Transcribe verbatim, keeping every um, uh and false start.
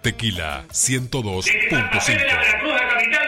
Tequila ciento dos punto cinco. Veracruz, la capital